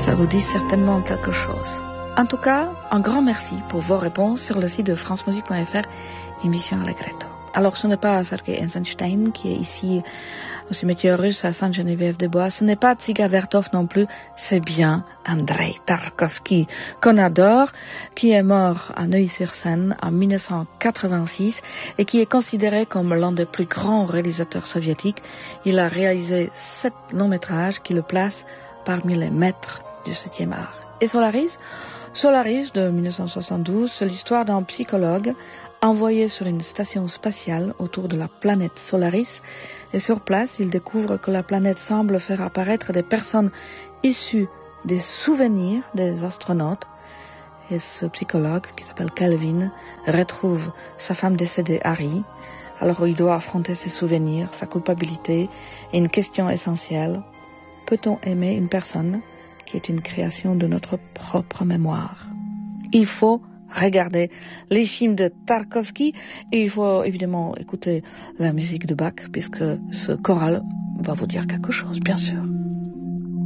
Ça vous dit certainement quelque chose. En tout cas, un grand merci pour vos réponses sur le site de francemusique.fr, émission Allegretto. Alors, ce n'est pas Sergei Eisenstein qui est ici au cimetière russe à Sainte-Geneviève-des-Bois. Ce n'est pas Dziga Vertov non plus. C'est bien Andrei Tarkovsky, qu'on adore, qui est mort à Neuilly-sur-Seine en 1986 et qui est considéré comme l'un des plus grands réalisateurs soviétiques. Il a réalisé 7 longs métrages qui le placent parmi les maîtres du 7e art. Et Solaris de 1972, c'est l'histoire d'un psychologue envoyé sur une station spatiale autour de la planète Solaris, et sur place, il découvre que la planète semble faire apparaître des personnes issues des souvenirs des astronautes. Et ce psychologue, qui s'appelle Kelvin, retrouve sa femme décédée, Harry. Alors il doit affronter ses souvenirs, sa culpabilité, et une question essentielle: peut-on aimer une personne qui est une création de notre propre mémoire? Il faut regarder les films de Tarkovsky et il faut évidemment écouter la musique de Bach, puisque ce choral va vous dire quelque chose, bien sûr.